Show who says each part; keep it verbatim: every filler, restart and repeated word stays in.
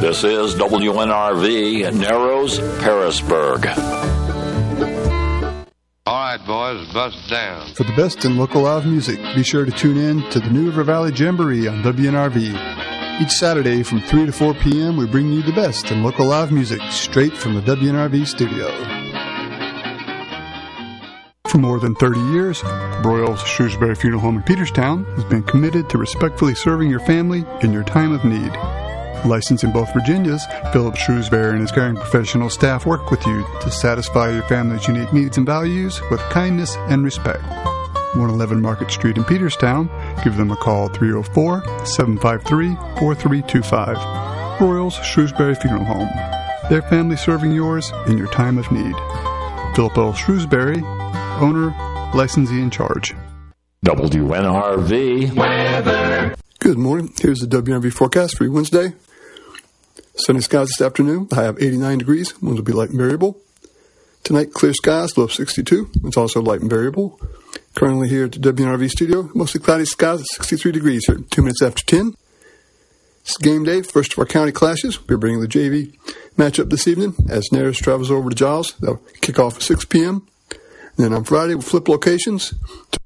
Speaker 1: This is W N R V, Narrows, Harrisburg.
Speaker 2: All right, boys, bust down.
Speaker 3: For the best in local live music, be sure to tune in to the New River Valley Jamboree on W N R V. Each Saturday from three to four p.m., we bring you the best in local live music straight from the W N R V studio. For more than thirty years, Broyles Shrewsbury Funeral Home in Peterstown has been committed to respectfully serving your family in your time of need. Licensed in both Virginias, Philip Shrewsbury and his caring professional staff work with you to satisfy your family's unique needs and values with kindness and respect. one eleven Market Street in Peterstown. Give them a call at three oh four, seven five three, four three two five. Broyles Shrewsbury Funeral Home. Their family serving yours in your time of need. Philip L. Shrewsbury, owner, licensee in charge.
Speaker 1: W N R V
Speaker 3: weather. Good morning. Here's the W N R V forecast for Wednesday. Sunny skies this afternoon. The high of eighty-nine degrees. Winds will be light and variable. Tonight, clear skies, low of sixty-two. It's also light and variable. Currently here at the W N R V studio, mostly cloudy skies at sixty-three degrees here, two minutes after ten. It's game day, first of our county clashes. We're bringing the J V matchup this evening as Narrows travels over to Giles. They'll kick off at six p.m. And then on Friday, we'll flip locations.